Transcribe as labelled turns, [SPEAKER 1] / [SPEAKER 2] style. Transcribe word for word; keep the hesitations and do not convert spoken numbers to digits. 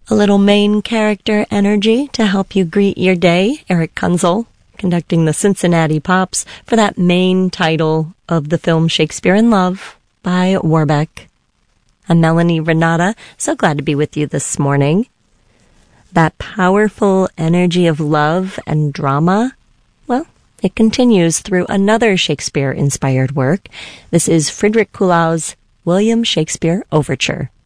[SPEAKER 1] A little main character energy to help you greet your day. Eric Kunzel conducting the Cincinnati Pops for that main title of the film Shakespeare in Love by Warbeck. I'm Melanie Renata, so glad to be with you this morning. That powerful energy of love and drama, well, it continues through another Shakespeare-inspired work. This is Friedrich Kuhlau's William Shakespeare Overture.